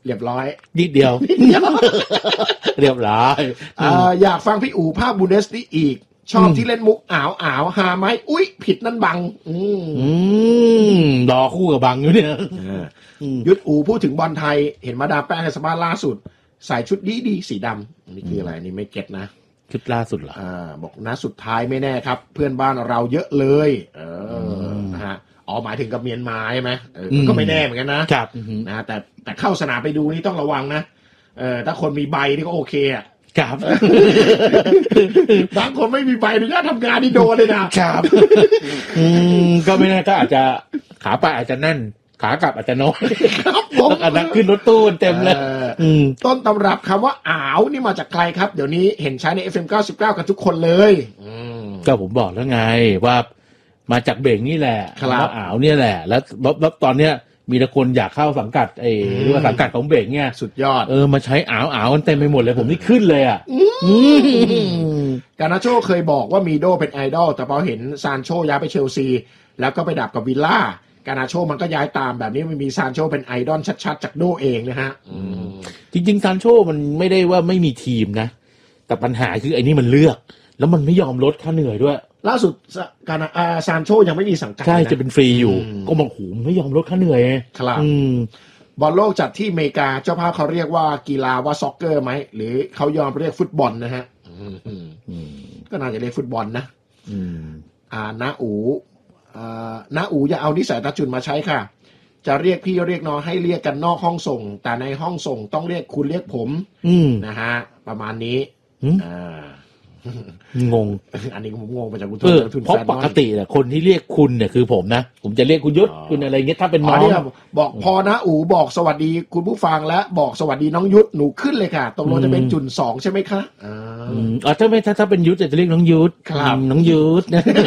เรียบร้อยนิดเดียว เรียบร้อยอยากฟังพี่อู๋ภาคบูเดสนี่อีกชอบที่เล่นมุกอ้าวหาไหมอุ๊ยผิดนั่นบังรอคู่กับบังอยู่เนี่ยยุทธอู๋พูดถึงบอลไทยเห็นมาดามแป้งให้สัมภาษณ์ล่าสุดใส่ชุดดีสีดำนี่คืออะไรนี่ไม่เก็ตนะชุดล่าสุดเหรอบอกนะสุดท้ายไม่แน่ครับเพื่อนบ้านเราเยอะเลยนะฮะหมายถึงกับเมียนมาใช่ไหมก็ไม่แน่เหมือนกันนะครับนะแต่เข้าสนามไปดูนี่ต้องระวังนะถ้าคนมีใบนี่ก็โอเคอ่ะครับบางคนไม่มีใบอนุญาตทำงานนี่โดนเลยนะครับก็ไม่แน่ก็อาจจะขาไปอาจจะแน่นขากลับอาจจะน้อยครับผมอันนั้นขึ้นรถตู้เต็มเลยต้นตำรับคำว่าอ้าวนี่มาจากใครครับเดี๋ยวนี้เห็นใช้ใน FM 99กันทุกคนเลยก็ผมบอกแล้วไงว่ามาจากเบ่งนี่แหละว่าอ้าวเนี่ยแหละแล้วตอนเนี้ยมีแต่คนอยากเข้าสังกัดหรือว่าสังกัดของเบ่งเนี่ยสุดยอดมาใช้อ้าวกันเต็มไปหมดเลยผมนี่ขึ้นเลยอ่ะกานาโชเคยบอกว่ามีโดเป็นไอดอลแต่พอเห็นซานโชย้ายไปเชลซีแล้วก็ไปดับกับวิลล่ากานาโชมันก็ย้ายตามแบบนี้มันมีซานโชเป็นไอดอลชัดๆจากโดเองนะฮะจริงๆซานโชมันไม่ได้ว่าไม่มีทีมนะแต่ปัญหาคือไอ้นี่มันเลือกแล้วมันไม่ยอมลดค่าเหนื่อยด้วยล่าสุดซานโชยังไม่มีสังกัดใช่จะเป็นฟรีอยู่ก็บอกหูไม่ยอมลดค่าเหนื่อยครับบอลโลกจัดที่อเมริกาเจ้าภาพเขาเรียกว่ากีฬาว่าซ็อกเกอร์ไหมหรือเขายอมเรียกฟุตบอลนะฮะก็น่าจะเรียกฟุตบอลนะน้าอูอย่าเอานิสัยตาจุนมาใช้ค่ะจะเรียกพี่เรียกน้องให้เรียกกันนอกห้องส่งแต่ในห้องส่งต้องเรียกคุณเรียกผมนะฮะประมาณนี้งงอันนี้ผมงงมาจากคุณทุนเพราะปกติเนี่ยคนที่เรียกคุณเนี่ยคือผมนะผมจะเรียกคุณยุทธคุณอะไรเงี้ยถ้าเป็นน้องบอกพอนะอู๋บอกสวัสดีคุณผู้ฟังและบอกสวัสดีน้องยุทธหนูขึ้นเลยค่ะตรงเราจะเป็นจุน2ใช่ไหมคะถ้าเป็นยุทธจะเรียกน้องยุทธครับน้องยุทธ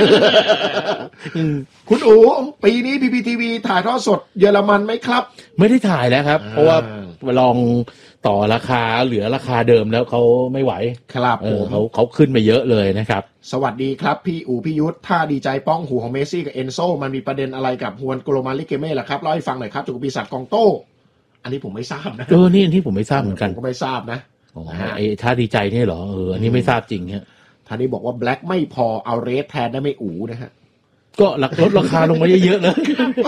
คุณอู๋ปีนี้ PPTV ถ่ายทอดสดเยอรมันไหมครับไม่ได้ถ่ายแล้วครับเพราะว่าลองต่อราคาเหลือราคาเดิมแล้วเขาไม่ไหวครับเขาขึ้นไปเยอะเลยนะครับสวัสดีครับพี่อู๋พี่ยุทธถ้าดีใจป้องหูของเมสซี่กับเอนโซมันมีประเด็นอะไรกับฮวนโกโลมาลิเกเม่ล่ะครับเล่าให้ฟังหน่อยครับจากปีศาจกองโต้อันนี้ผมไม่ทราบนะนี่ที่ผมไม่ทราบเหมือนกันก็ไม่ทราบนะถ้าดีใจนี่เหรออันนี้ไม่ทราบจริงฮะท่านนี้บอกว่าแบล็กไม่พอเอาเรดแทนได้ไม่อู๋นะฮะก็ลดราคาลงมาเยอะๆเลย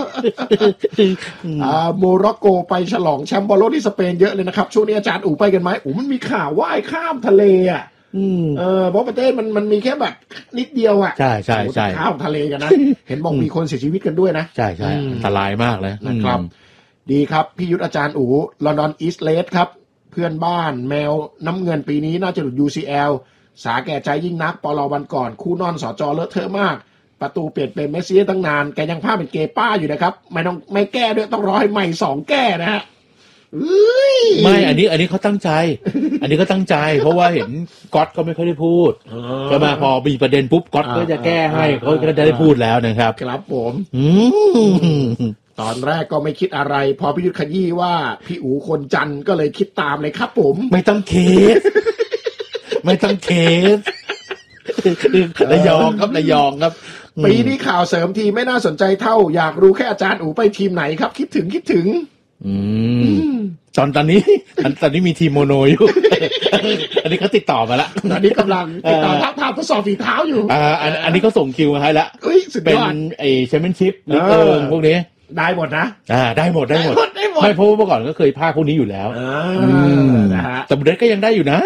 โมร็อกโกไปฉลองแชมป์บอลโลกที่สเปนเยอะเลยนะครับช่วงนี้อาจารย์อู๋ไปกันไหมมันมีข่าวว่ายข้ามทะเลอ่ะเพราะประเทศมันมีแค่แบบนิดเดียวอ่ะใช่ข้ามทะเลกันนะเห็นบอกมีคนเสียชีวิตกันด้วยนะใช่อันตรายมากเลยนะครับดีครับพี่ยุทธอาจารย์อู๋ลอนดอนอีสต์เลสครับเพื่อนบ้านแมวน้ำเงินปีนี้น่าจะหลุด UCL สาแก่ใจยิ่งนักปลวันก่อนคู่นอนสจเลอะเทอะมากประตูเปลี่ยนเป็นเมสซี่ตั้งนานแกยังพลาดเป็นเกป้าอยู่นะครับไม่แก้ด้วยต้องรอให้ใหม่2แก้นะฮะไม่อันนี้เขาตั้งใจอันนี้ก็ตั้งใจเพราะว่าเห็นก๊อตเขาไม่ค่อยได้พูดก็มาพอมีประเด็นปุ๊บก๊อตก็จะแก้ให้เขาก็จะได้พูดแล้วนะครับครับผมตอนแรกก็ไม่คิดอะไรพอพี่ยุทธขยี้ว่าพี่อู๋คนจันก็เลยคิดตามเลยครับผมไม่ต้องเคสไม่ต้องเคสระยองครับปีนี้ข่าวเสริมทีไม่น่าสนใจเท่าอยากรู้แค่อาจารย์อู๋ไปทีมไหนครับคิดถึงตอนนี้มีทีมโมโนอยู่อันนี้เขาติดต่อมาแล้วตอนนี้กำลังติดต่อทับทดสอบฝีเท้าอยู่อันนี้เขาส่งคิวมาให้แล้วเป็นไอ้แชมเปี้ยนชิพพวกนี้ได้หมดนะได้หมดไม่เพราะเมื่อก่อนก็เคยพากพวกนี้อยู่แล้วนะฮะแต่เด็กก็ยังได้อยู่นะ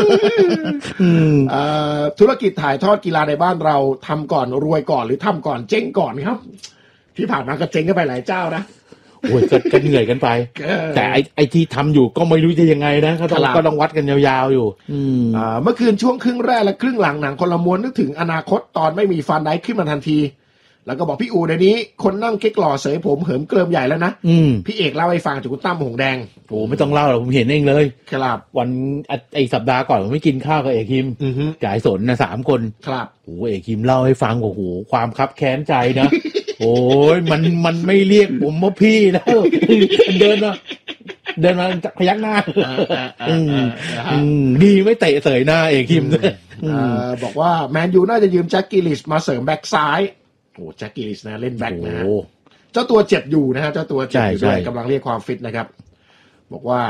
ธุรกิจถ่ายทอดกีฬาในบ้านเราทำก่อนรวยก่อนหรือทำก่อนเจ๊งก่อนครับที่ผ่านมาก็เจ๊งกันไปหลายเจ้านะโอ้ยก็เหนื่อยกันไปแต่ไอ้ที่ทำอยู่ก็ไม่รู้จะยังไงนะก็ต้องวัดกันยาวๆอยู่เมื่อคืนช่วงครึ่งแรกและครึ่งหลังหนังคนละม้วนนึกถึงอนาคตตอนไม่มีฟันไดขึ้นมาทันทีแล้วก็บอกพี่อู๋เดี๋ยวนี้คนนั่งเก๊กหล่อเสยผมเหิมเกลิมใหญ่แล้วนะพี่เอกเล่าให้ฟังจากคุณตั้มหงแดงโอ้ไม่ต้องเล่าหรอกผมเห็นเองเลยครับวันไอสัปดาห์ก่อนผมไม่กินข้าวกับเอกคิมจ่ายสนนะ3 คนครับโอ้เอกคิมเล่าให้ฟังโอ้โหความคับแค้นใจนะโอ้ยมันไม่เรียกผมว่าพี่แล้วเดินมาพยักหน้าดีไม่เตะเสยหน้าเอกคิมด้วยบอกว่าแมนยูน่าจะยืมแจ็คกิลิสมาเสริมแบ็กซ้ายโอ้แจ็คกิลิสนะเล่นแบ็กนะฮะเจ้าตัวเจ็บอยู่นะฮะเจ้าตัวเจ็บอยู่ด้วยกำลังเรียกความฟิตนะครับบอกว่า